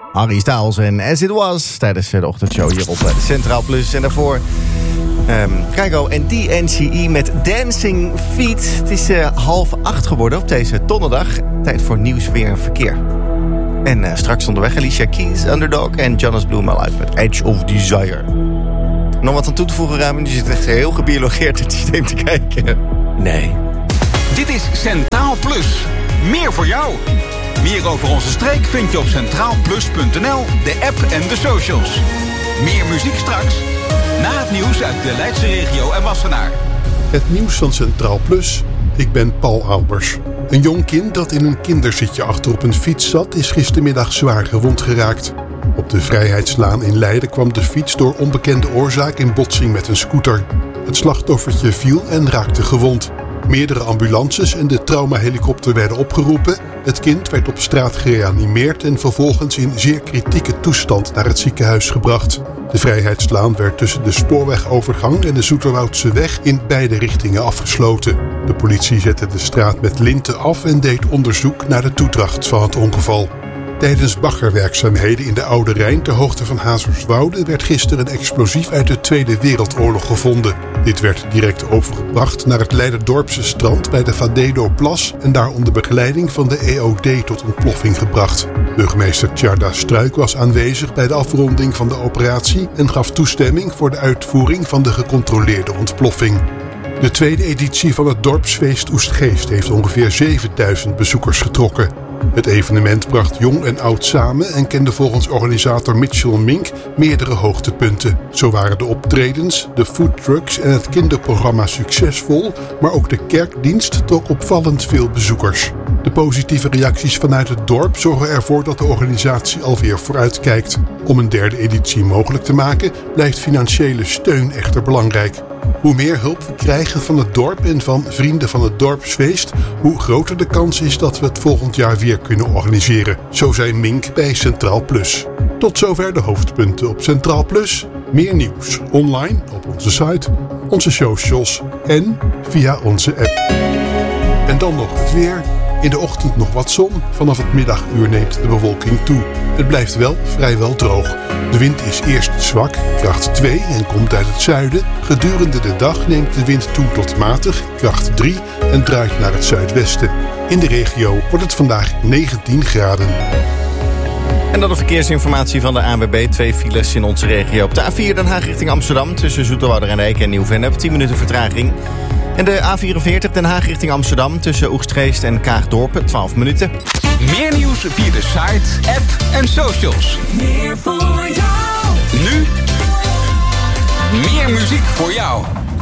Harry Styles en As It Was tijdens de ochtendshow hier op Centraal Plus. En daarvoor Kygo en DNCE met Dancing Feet. Het is 7:30 geworden op deze donderdag. Tijd voor nieuws, weer en verkeer. En straks onderweg Alicia Keys, Underdog en Jonas Blue live met Edge of Desire. Nog wat aan toe te voegen, Ruim? Je zit echt heel gebiologeerd in het systeem te kijken. Nee. Dit is Centraal Plus. Meer voor jou. Meer over onze streek vind je op centraalplus.nl, de app en de socials. Meer muziek straks. Na het nieuws uit de Leidse regio en Wassenaar. Het nieuws van Centraal Plus. Ik ben Paul Albers. Een jong kind dat in een kinderzitje achter op een fiets zat, is gistermiddag zwaar gewond geraakt. Op de Vrijheidslaan in Leiden kwam de fiets door onbekende oorzaak in botsing met een scooter. Het slachtoffertje viel en raakte gewond. Meerdere ambulances en de traumahelikopter werden opgeroepen. Het kind werd op straat gereanimeerd en vervolgens in zeer kritieke toestand naar het ziekenhuis gebracht. De Vrijheidslaan werd tussen de spoorwegovergang en de Zoeterwoudse weg in beide richtingen afgesloten. De politie zette de straat met linten af en deed onderzoek naar de toedracht van het ongeval. Tijdens baggerwerkzaamheden in de Oude Rijn ter hoogte van Hazerswoude werd gisteren een explosief uit de Tweede Wereldoorlog gevonden. Dit werd direct overgebracht naar het Leiderdorpse strand bij de Vadedo-plas en daar onder begeleiding van de EOD tot ontploffing gebracht. Burgemeester Tjarda Struik was aanwezig bij de afronding van de operatie en gaf toestemming voor de uitvoering van de gecontroleerde ontploffing. De tweede editie van het dorpsfeest Oestgeest heeft ongeveer 7000 bezoekers getrokken. Het evenement bracht jong en oud samen en kende volgens organisator Mitchell Mink meerdere hoogtepunten. Zo waren de optredens, de foodtrucks en het kinderprogramma succesvol, maar ook de kerkdienst trok opvallend veel bezoekers. De positieve reacties vanuit het dorp zorgen ervoor dat de organisatie alweer vooruitkijkt. Om een derde editie mogelijk te maken blijft financiële steun echter belangrijk. Hoe meer hulp we krijgen van het dorp en van vrienden van het dorpsfeest, hoe groter de kans is dat we het volgend jaar weer kunnen organiseren. Zo zei Mink bij Centraal Plus. Tot zover de hoofdpunten op Centraal Plus. Meer nieuws online op onze site, onze socials en via onze app. En dan nog het weer. In de ochtend nog wat zon. Vanaf het middaguur neemt de bewolking toe. Het blijft wel vrijwel droog. De wind is eerst zwak, kracht 2 en komt uit het zuiden. Gedurende de dag neemt de wind toe tot matig, kracht 3 en draait naar het zuidwesten. In de regio wordt het vandaag 19 graden. En dan de verkeersinformatie van de ANWB. 2 files in onze regio. Op de A4 Den Haag richting Amsterdam tussen Zoeterwoude-Rijndijk en Nieuw-Vennep. 10 minuten vertraging. En de A44 Den Haag richting Amsterdam tussen Oegstgeest en Kaagdorpen 12 minuten. Meer nieuws via de site, app en socials. Meer voor jou. Nu meer muziek voor jou.